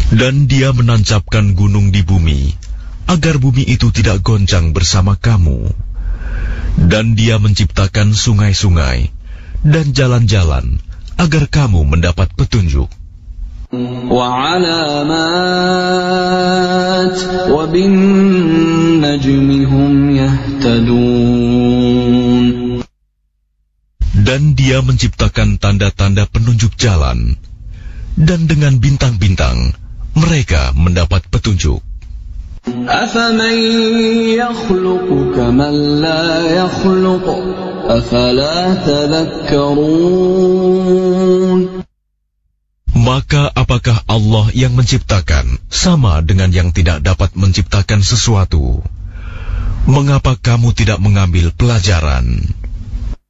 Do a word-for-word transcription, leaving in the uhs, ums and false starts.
Dan Dia menancapkan gunung di bumi, agar bumi itu tidak goncang bersama kamu. Dan Dia menciptakan sungai-sungai dan jalan-jalan, agar kamu mendapat petunjuk. وَعَلَامَاتٍ وَبِالنَّجْمِ هُمْ يَهْتَدُونَ. Dan Dia menciptakan tanda-tanda penunjuk jalan, dan dengan bintang-bintang mereka mendapat petunjuk. أَفَمَنْ يَخْلُقُ كَمَنْ لَا يَخْلُقُ أَفَلَا تَذَكَّرُونَ. Maka apakah Allah yang menciptakan sama dengan yang tidak dapat menciptakan sesuatu? Mengapa kamu tidak mengambil pelajaran?